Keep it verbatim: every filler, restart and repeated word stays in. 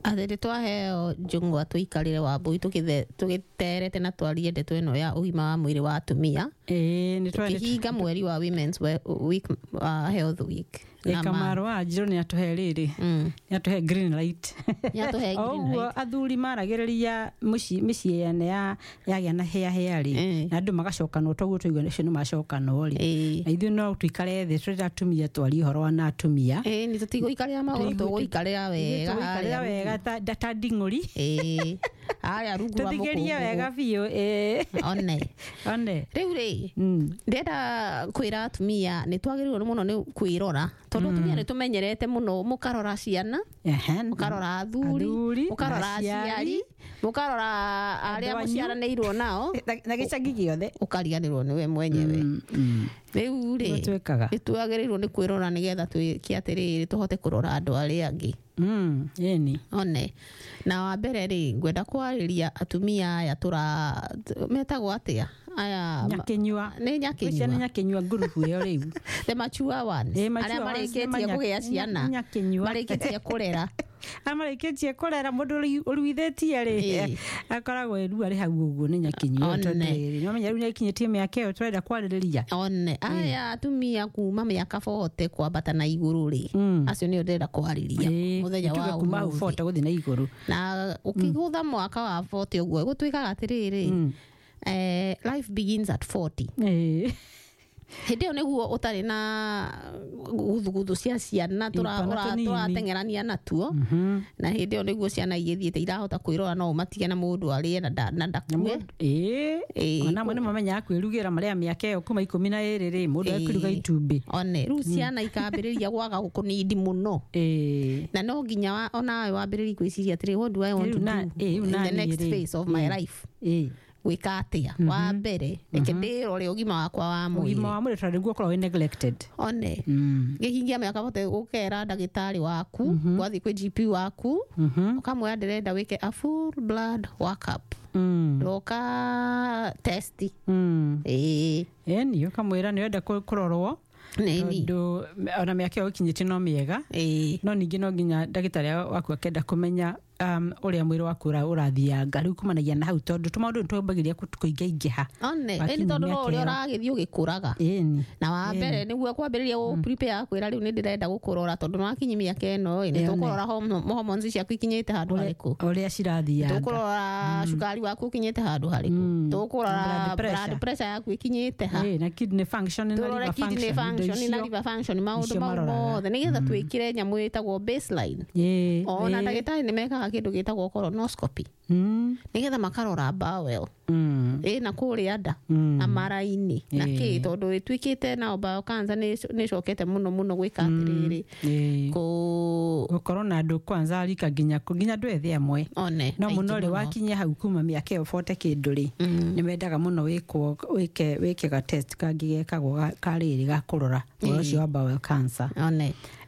Athiri twaheo njungwa tuikarire Wambui tukithe tugiterete na twarie ndeto ino ya ugima wa mwiri wa atumia. Eh ni twari tukihinga mweri wa Women's Week, uh, Health Week. E Kamaro ajiro ni atuhe riri. Mm. Ni atuhe green light. Ni atuhe green light. Oh athuri maragiriria muci micii ene ya yagia na hea hea ri. Mm. Na andu magacoka no toguo tuigwa nicio no macoka no ri. Eh. Na ithu no tuikare thi twita atumia twari horo na atumia. Eh ni tutigo ikarira maundu tuguikarira wega. Tuguikarira wega ta data dinguri. Eh. Ari arungu wa muko. Tutigeria wega biyo eh. One. One. Riu ri. Mm. Ndenda kwira atumia ni twagirirwo muno ni kwirora. Tondu atumia ni tumenyerete muno mukarora ciana. Ehe. Mukarora athuri. Mukarora aciari. Mukarora aria muciaranirwo nao. Na gicagi giothe. Ukariganirwo niwe mwenyewe. Riu ri. Twekaga. Nitwagirirwo ni kwirora nigetha twiki atiriri tuhote kurora andu aria angi. Mm, yeni. One. Na wa mbere ri ngwenda kwariria atumia aya tura metagwo atia aya nyakenyua ni nyakenyua ni nyakenyua ngurubu yo riu the mature ones aria mareketie kugia ciana mareketie kurera amareketie kurera mundu uruithetie ri akoragwo ru ari hau uguo ni nyakenyua tonde no menya ru nyakinyetie miaka yo turenda kwaririria one aya atumia kuma miaka forty kwambata na iguru ri acio ni ndenda kwariria muthenya wa kuma forty guthi na iguru na ukigutha mwaka wa forty uguo gutwikaga atiriri eh life begins at forty. Eh. Hede niguo utari na guthuguthu cia ciana tura turatengerania natuo na hede niguo ciana igithiete irahota kwirora no matige na mundu ari na na ndakue eh ona mwana mamenya kwirugira maria miaka yo kuma ikumi na iri ri mundu akiruga itumbi one ru ciana ikambiriria gwaga gukunidi muno eh na no nginya ona wambiriria kwiciria atiri what do I want to do in the next phase of my life eh wikatia wa mbere eke ndiro ri ugima wakwa wa mwiri ugima wa mwiri tari guo korwo neglected one gihingia miaka bote ukera ndagitari waku gwathi kwi G P waku ukamwe ndirenda wike a full blood workup roka testi eh eni ukamwira ni wenda kurorwo nini ndo ona miaka yo kinyiti no miega eh no ningi no nginya ndagitari waku akenda kumenya um uria mwiri waku urathianga riu kumanagia na hau tondu tumaundu ntwambagiria kuingaingiha one eni tondu no uria uragithio gikuraga eni na wa mbere niguo kwambiriria gu prepare kwira riu ni ndirenda gukurora tondu nwakinyi miaka eno ni tukurora hormones ciaku ikinyite handu hariku uria cirathianga tukurora sukari waku ukinyite handu hariku tukurora blood pressure yaku ikinyite ha eh na kidney function na liver function na liver function maundu mau the nigetha twikire nyamu itagwo baseline eh ona ndagitari ni meka kindu gitagwo colonoscopy mm nigetha makarora bowel mm eh na kuria nda na mara-ini na ki tondu itwikite na bowel cancer ni ni cokete muno muno gwika atiriri ko gukorwo na andu kwanza rika nginya nginya andu ethi amwe one no muno ri wakinya hau kuma miaka yo forty kinduri ni mendaga muno wikwo wike wike ga test kangigekagwo kariri ga kurora ucio wa bowel cancer one